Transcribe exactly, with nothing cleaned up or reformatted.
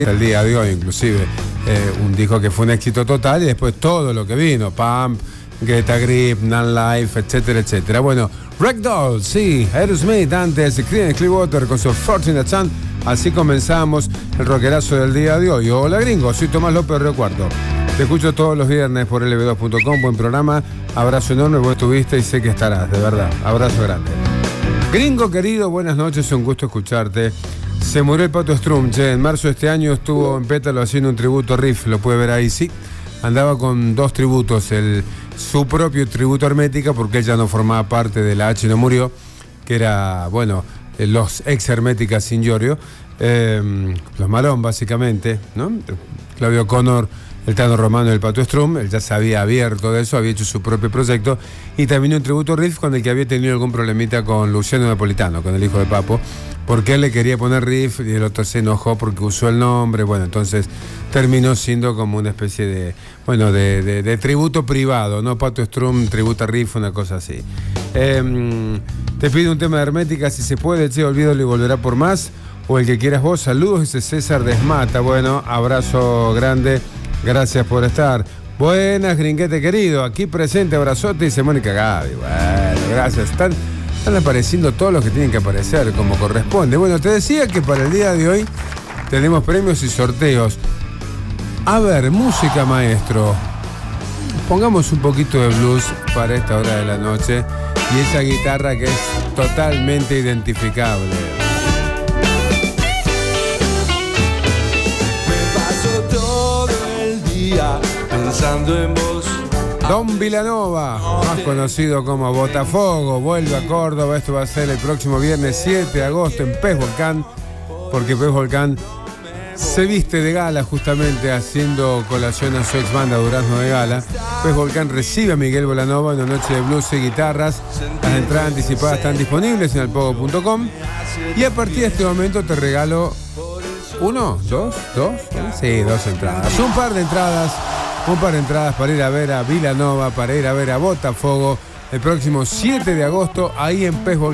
El día de hoy, inclusive, eh, un disco que fue un éxito total y después todo lo que vino, Pump, Get a Grip, Non-Life, etcétera, etcétera. Bueno, Ragdoll, sí, Aerosmith antes, Creedence Clearwater con su Fortunate Son. Así comenzamos el rockerazo del día de hoy. Hola gringo, soy Tomás López Río Cuarto. Te escucho todos los viernes por L B dos punto com, buen programa, abrazo enorme, vos estuviste y sé que estarás, de verdad, abrazo grande. Gringo querido, buenas noches, un gusto escucharte. Se murió el Pato Strum, che, en marzo de este año estuvo en Pétalo haciendo un tributo a Riff, lo puede ver ahí, sí. Andaba con dos tributos, el, su propio tributo a Hermética, porque él ya no formaba parte de la H No Murió, que era, bueno, los ex Hermética sin Iorio, eh, los Malón básicamente, ¿no? Claudio Connor, el Tano Romano y el Pato Strum, él ya se había abierto de eso, había hecho su propio proyecto, y también un tributo a Riff con el que había tenido algún problemita con Luciano Napolitano, con el hijo de Papo, porque él le quería poner Riff y el otro se enojó porque usó el nombre. Bueno, entonces terminó siendo como una especie de, bueno, de, de, de tributo privado, ¿no? Pato Strum tributa Riff, una cosa así. Eh, te pido un tema de Hermética, si se puede, che, olvídalo y volverá por más, o el que quieras vos. Saludos, dice César Desmata. Bueno, abrazo grande, gracias por estar. Buenas, gringuete querido, aquí presente, abrazote, dice Mónica Gaby. Bueno, gracias. Están Están apareciendo todos los que tienen que aparecer, como corresponde. Bueno, te decía que para el día de hoy tenemos premios y sorteos. A ver, música, maestro. Pongamos un poquito de blues para esta hora de la noche y esa guitarra que es totalmente identificable. Me paso todo el día pensando en vos. Don Vilanova, más conocido como Botafogo, vuelve a Córdoba. Esto va a ser el próximo viernes siete de agosto en Pez Volcán, porque Pez Volcán se viste de gala justamente haciendo colación a su ex banda Durazno de Gala. Pez Volcán recibe a Miguel Vilanova en una noche de blues y guitarras. Las entradas anticipadas están disponibles en alpogo punto com y a partir de este momento te regalo uno, dos, dos, sí, dos entradas, un par de entradas. Un par de entradas para ir a ver a Vilanova, para ir a ver a Botafogo el próximo siete de agosto, ahí en Pez Volcán.